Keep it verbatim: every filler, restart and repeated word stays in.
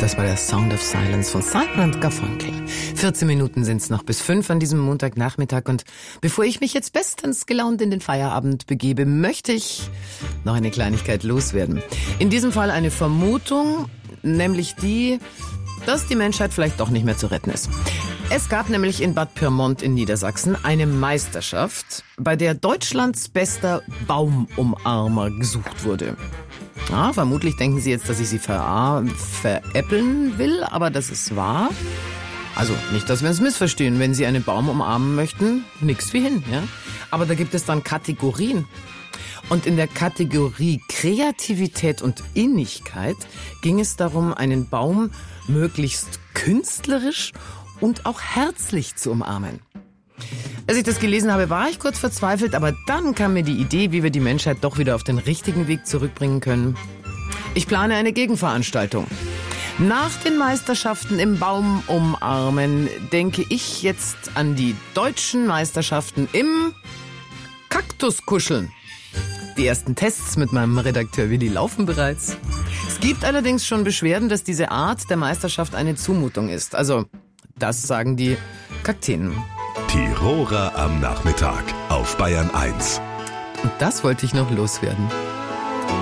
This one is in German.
Das war der Sound of Silence von Simon und Garfunkel. vierzehn Minuten sind's noch bis fünf an diesem Montagnachmittag. Und bevor ich mich jetzt bestens gelaunt in den Feierabend begebe, möchte ich noch eine Kleinigkeit loswerden. In diesem Fall eine Vermutung, nämlich die, dass die Menschheit vielleicht doch nicht mehr zu retten ist. Es gab nämlich in Bad Pyrmont in Niedersachsen eine Meisterschaft, bei der Deutschlands bester Baumumarmer gesucht wurde. Ja, vermutlich denken Sie jetzt, dass ich Sie ver- veräppeln will, aber das ist wahr. Also nicht, dass wir uns missverstehen. Wenn Sie einen Baum umarmen möchten, nix wie hin. Ja? Aber da gibt es dann Kategorien. Und in der Kategorie Kreativität und Innigkeit ging es darum, einen Baum möglichst künstlerisch und auch herzlich zu umarmen. Als ich das gelesen habe, war ich kurz verzweifelt, aber dann kam mir die Idee, wie wir die Menschheit doch wieder auf den richtigen Weg zurückbringen können. Ich plane eine Gegenveranstaltung. Nach den Meisterschaften im Baum umarmen denke ich jetzt an die deutschen Meisterschaften im Kaktuskuscheln. Die ersten Tests mit meinem Redakteur Willi laufen bereits. Es gibt allerdings schon Beschwerden, dass diese Art der Meisterschaft eine Zumutung ist. Also, das sagen die Kakteen. Tiroler am Nachmittag auf Bayern eins. Und das wollte ich noch loswerden.